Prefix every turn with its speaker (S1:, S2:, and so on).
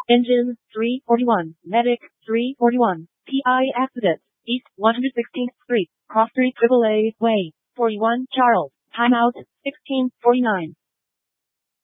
S1: Engine 341, Medic 341, PI accident, East 116th Street, Cross Street AAA Way, 41 Charles, timeout 16:49.